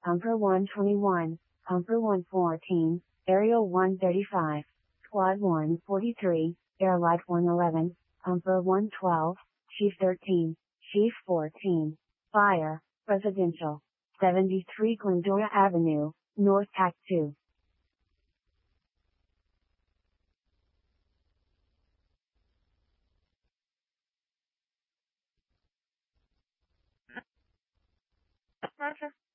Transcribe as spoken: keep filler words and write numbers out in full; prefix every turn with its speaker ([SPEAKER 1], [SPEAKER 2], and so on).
[SPEAKER 1] Humper one twenty-one, Humper one fourteen, Aerial one thirty-five, Squad one forty-three, Airlight one eleven, Humper one twelve, Chief thirteen, Chief fourteen, Fire, Residential, seventy-three Glendora Avenue, North Tac two.
[SPEAKER 2] Roger.